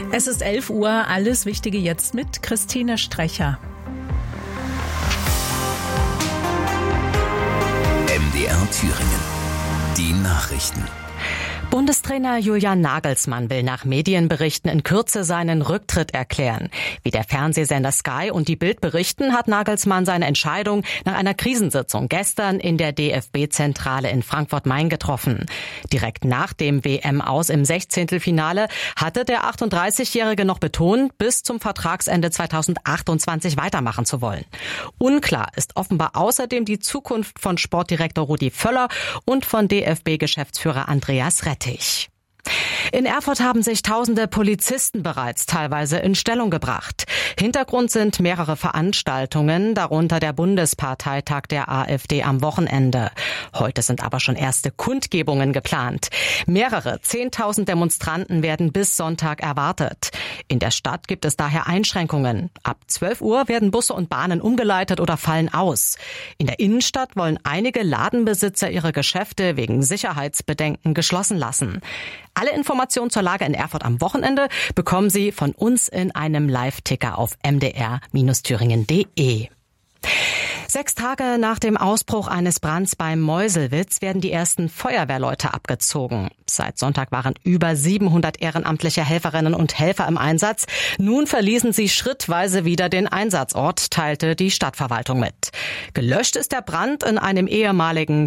Es ist 11 Uhr, alles Wichtige jetzt mit Christine Strecher. MDR Thüringen. Die Nachrichten. Bundestrainer Julian Nagelsmann will nach Medienberichten in Kürze seinen Rücktritt erklären. Wie der Fernsehsender Sky und die Bild berichten, hat Nagelsmann seine Entscheidung nach einer Krisensitzung gestern in der DFB-Zentrale in Frankfurt-Main getroffen. Direkt nach dem WM-Aus im 16. hatte der 38-Jährige noch betont, bis zum Vertragsende 2028 weitermachen zu wollen. Unklar ist offenbar außerdem die Zukunft von Sportdirektor Rudi Völler und von DFB-Geschäftsführer Andreas Rettich. In Erfurt haben sich tausende Polizisten bereits teilweise in Stellung gebracht. Hintergrund sind mehrere Veranstaltungen, darunter der Bundesparteitag der AfD am Wochenende. Heute sind aber schon erste Kundgebungen geplant. Mehrere 10.000 Demonstranten werden bis Sonntag erwartet. In der Stadt gibt es daher Einschränkungen. Ab 12 Uhr werden Busse und Bahnen umgeleitet oder fallen aus. In der Innenstadt wollen einige Ladenbesitzer ihre Geschäfte wegen Sicherheitsbedenken geschlossen lassen. Alle Informationen zur Lage in Erfurt am Wochenende bekommen Sie von uns in einem Live-Ticker auf mdr-thüringen.de. 6 Tage nach dem Ausbruch eines Brands beim Meuselwitz werden die ersten Feuerwehrleute abgezogen. Seit Sonntag waren über 700 ehrenamtliche Helferinnen und Helfer im Einsatz. Nun verließen sie schrittweise wieder den Einsatzort, teilte die Stadtverwaltung mit. Gelöscht ist der Brand in einem ehemaligen